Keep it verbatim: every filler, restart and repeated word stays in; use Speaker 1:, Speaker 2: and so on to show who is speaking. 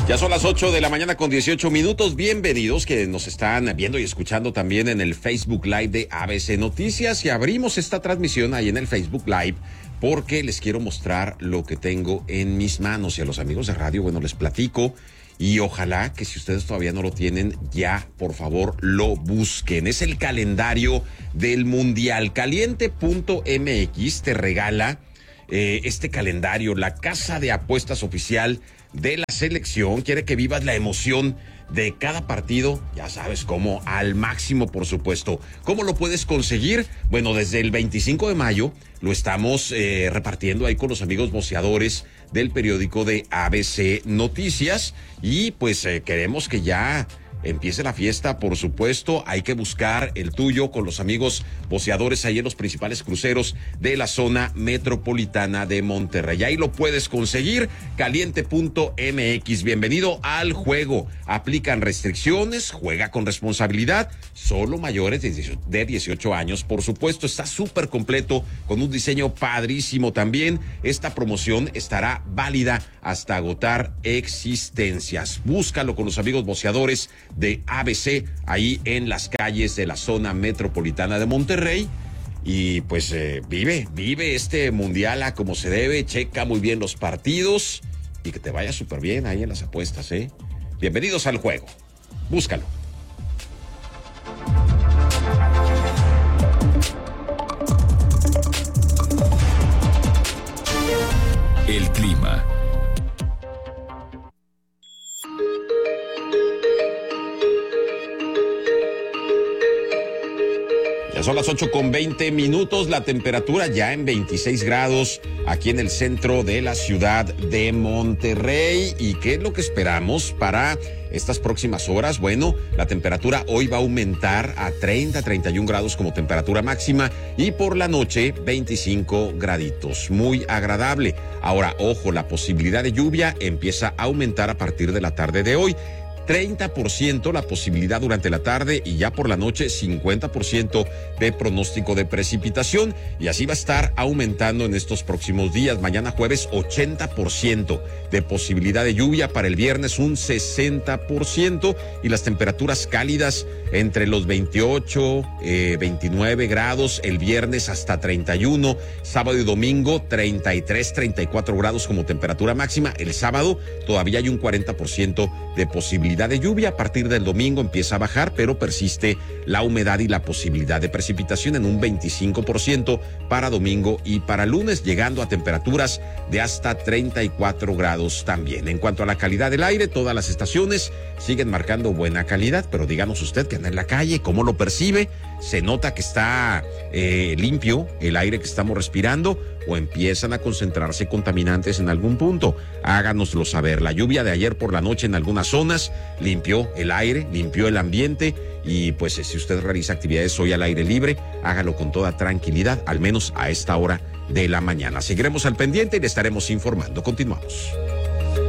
Speaker 1: Ya son las ocho de la mañana con dieciocho minutos. Bienvenidos que nos están viendo y escuchando también en el Facebook Live de A B C Noticias. Y abrimos esta transmisión ahí en el Facebook Live porque les quiero mostrar lo que tengo en mis manos. Y a los amigos de radio, bueno, les platico. Y ojalá que si ustedes todavía no lo tienen, ya por favor lo busquen. Es el calendario del Mundial. Caliente punto M X te regala eh, este calendario, la casa de apuestas oficial de la selección. Quiere que vivas la emoción de cada partido, ya sabes cómo, al máximo, por supuesto. ¿Cómo lo puedes conseguir? Bueno, desde el veinticinco de mayo lo estamos eh, repartiendo ahí con los amigos voceadores del periódico de A B C Noticias y pues eh, queremos que ya empiece la fiesta, por supuesto. Hay que buscar el tuyo con los amigos voceadores ahí en los principales cruceros de la zona metropolitana de Monterrey. Ahí lo puedes conseguir, caliente punto M X. Bienvenido al juego. Aplican restricciones, juega con responsabilidad, solo mayores de dieciocho años. Por supuesto, está súper completo, con un diseño padrísimo también. Esta promoción estará válida hasta agotar existencias. Búscalo con los amigos voceadores de A B C, ahí en las calles de la zona metropolitana de Monterrey. Y pues eh, vive, vive este mundial a como se debe, checa muy bien los partidos y que te vaya súper bien ahí en las apuestas, ¿eh? Bienvenidos al juego. Búscalo.
Speaker 2: El clima.
Speaker 1: Ya son las ocho con veinte minutos, la temperatura ya en veintiséis grados aquí en el centro de la ciudad de Monterrey. ¿Y qué es lo que esperamos para estas próximas horas? Bueno, la temperatura hoy va a aumentar a treinta, treinta y un grados como temperatura máxima y por la noche veinticinco graditos, muy agradable. Ahora, ojo, la posibilidad de lluvia empieza a aumentar a partir de la tarde de hoy. treinta por ciento la posibilidad durante la tarde y ya por la noche cincuenta por ciento de pronóstico de precipitación y así va a estar aumentando en estos próximos días. Mañana jueves ochenta por ciento de posibilidad de lluvia, para el viernes un sesenta por ciento y las temperaturas cálidas entre los veintiocho, eh, veintinueve grados, el viernes hasta treinta y uno, sábado y domingo treinta y tres, treinta y cuatro grados como temperatura máxima. El sábado todavía hay un cuarenta por ciento de posibilidad de lluvia. A partir del domingo empieza a bajar, pero persiste la humedad y la posibilidad de precipitación en un veinticinco por ciento para domingo y para lunes, llegando a temperaturas de hasta treinta y cuatro grados también. En cuanto a la calidad del aire, todas las estaciones siguen marcando buena calidad, pero díganos usted que anda en la calle, ¿cómo lo percibe? ¿Se nota que está eh, limpio el aire que estamos respirando o empiezan a concentrarse contaminantes en algún punto? Háganoslo saber. La lluvia de ayer por la noche en algunas zonas limpió el aire, limpió el ambiente y pues si usted realiza actividades hoy al aire libre, hágalo con toda tranquilidad, al menos a esta hora de la mañana. Seguiremos al pendiente y le estaremos informando. Continuamos.